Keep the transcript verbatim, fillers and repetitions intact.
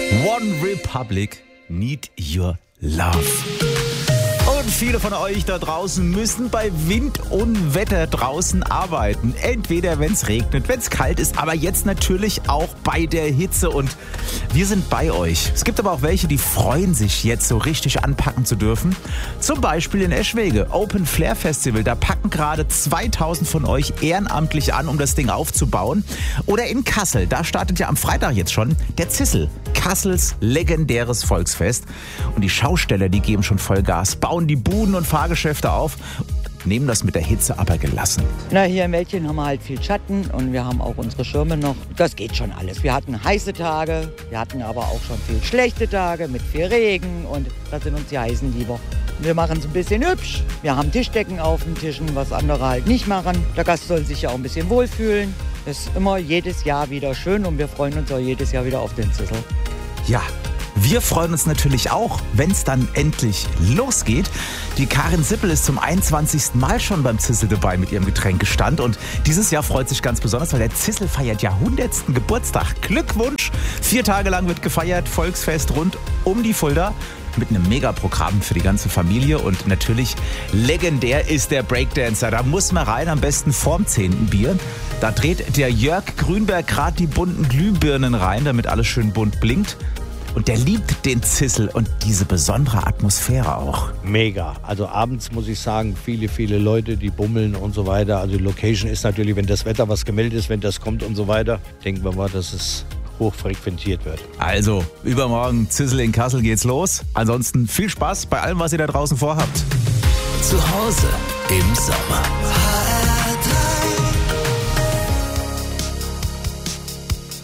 One Republic, Need Your Love. Und viele von euch da draußen müssen bei Wind und Wetter draußen arbeiten. Entweder wenn es regnet, wenn es kalt ist, aber jetzt natürlich auch bei der Hitze. Und wir sind bei euch. Es gibt aber auch welche, die freuen sich jetzt so richtig anpacken zu dürfen. Zum Beispiel in Eschwege, Open Flair Festival. Da packen gerade zweitausend von euch ehrenamtlich an, um das Ding aufzubauen. Oder in Kassel, da startet ja am Freitag jetzt schon der Zissel. Kassels legendäres Volksfest. Und die Schausteller, die geben schon Vollgas, bauen die Buden und Fahrgeschäfte auf, nehmen das mit der Hitze aber gelassen. Na, hier im Wäldchen haben wir halt viel Schatten und wir haben auch unsere Schirme noch. Das geht schon alles. Wir hatten heiße Tage, wir hatten aber auch schon viel schlechte Tage mit viel Regen und das sind uns die heißen lieber. Wir machen es ein bisschen hübsch. Wir haben Tischdecken auf den Tischen, was andere halt nicht machen. Der Gast soll sich ja auch ein bisschen wohlfühlen. Das ist immer jedes Jahr wieder schön und wir freuen uns auch jedes Jahr wieder auf den Zissel. Ja, wir freuen uns natürlich auch, wenn es dann endlich losgeht. Die Karin Sippel ist zum einundzwanzigsten Mal schon beim Zissel dabei mit ihrem Getränkestand. Und dieses Jahr freut sich ganz besonders, weil der Zissel feiert ja hundertsten Geburtstag. Glückwunsch! Vier Tage lang wird gefeiert, Volksfest rund um die Fulda. Mit einem Megaprogramm für die ganze Familie. Und natürlich legendär ist der Breakdancer. Da muss man rein, am besten vorm zehnten Bier. Da dreht der Jörg Grünberg gerade die bunten Glühbirnen rein, damit alles schön bunt blinkt. Und der liebt den Zissel und diese besondere Atmosphäre auch. Mega. Also abends muss ich sagen, viele, viele Leute, die bummeln und so weiter. Also die Location ist natürlich, wenn das Wetter was gemeldet ist, wenn das kommt und so weiter, denken wir mal, dass es hochfrequentiert wird. Also, übermorgen Zissel in Kassel geht's los. Ansonsten viel Spaß bei allem, was ihr da draußen vorhabt. Zu Hause im Sommer.